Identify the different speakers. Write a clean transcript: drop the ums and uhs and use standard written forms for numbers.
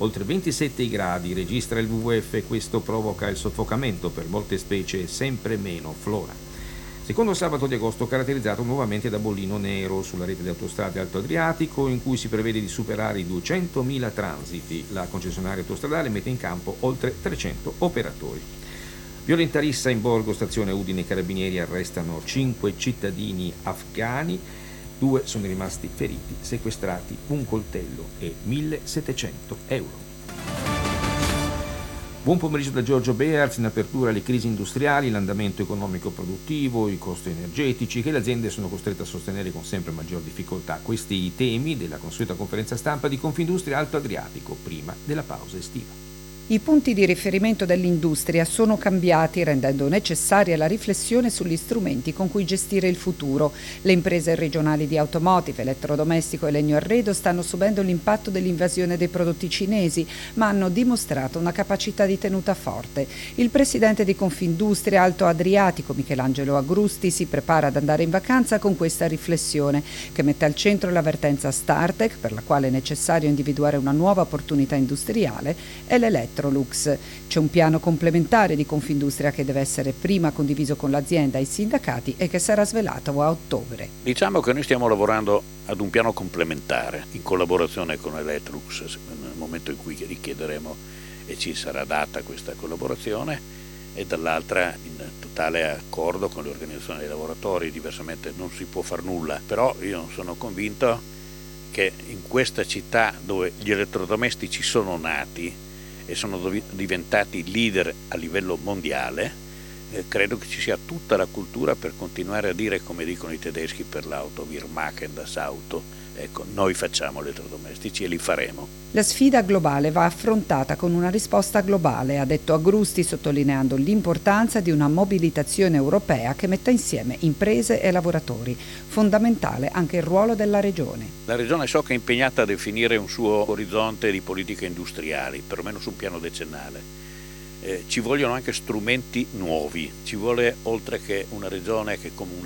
Speaker 1: Oltre 27 gradi registra il WWF e questo provoca il soffocamento per molte specie e sempre meno flora. Secondo sabato di agosto caratterizzato nuovamente da bollino nero sulla rete di autostrade Alto Adriatico, in cui si prevede di superare i 200.000 transiti. La concessionaria autostradale mette in campo oltre 300 operatori. Violenta rissa in Borgo, stazione Udine, i carabinieri arrestano 5 cittadini afghani, 2 sono rimasti feriti, sequestrati un coltello e 1.700 euro. Buon pomeriggio da Giorgio Bearz. In apertura le crisi industriali, l'andamento economico-produttivo, i costi energetici che le aziende sono costrette a sostenere con sempre maggior difficoltà. Questi i temi della consueta conferenza stampa di Confindustria Alto Adriatico prima della pausa estiva.
Speaker 2: I punti di riferimento dell'industria sono cambiati, rendendo necessaria la riflessione sugli strumenti con cui gestire il futuro. Le imprese regionali di automotive, elettrodomestico e legno arredo stanno subendo l'impatto dell'invasione dei prodotti cinesi, ma hanno dimostrato una capacità di tenuta forte. Il presidente di Confindustria Alto Adriatico, Michelangelo Agrusti, si prepara ad andare in vacanza con questa riflessione, che mette al centro l'avvertenza Startec, per la quale è necessario individuare una nuova opportunità industriale, e l'Electrolux. C'è un piano complementare di Confindustria che deve essere prima condiviso con l'azienda e i sindacati e che sarà svelato a ottobre.
Speaker 3: Diciamo che noi stiamo lavorando ad un piano complementare in collaborazione con Electrolux nel momento in cui richiederemo e ci sarà data questa collaborazione, e dall'altra in totale accordo con le organizzazioni dei lavoratori. Diversamente non si può far nulla, però io sono convinto che in questa città dove gli elettrodomestici sono nati e sono diventati leader a livello mondiale, credo che ci sia tutta la cultura per continuare a dire, come dicono i tedeschi per l'auto, wir machen das Auto. Ecco, noi facciamo elettrodomestici e li faremo.
Speaker 2: La sfida globale va affrontata con una risposta globale, ha detto Agrusti, sottolineando l'importanza di una mobilitazione europea che metta insieme imprese e lavoratori. Fondamentale anche il ruolo della Regione.
Speaker 3: La Regione so che è impegnata a definire un suo orizzonte di politiche industriali, perlomeno su un piano decennale. Ci vogliono anche strumenti nuovi, ci vuole, oltre che una Regione che come un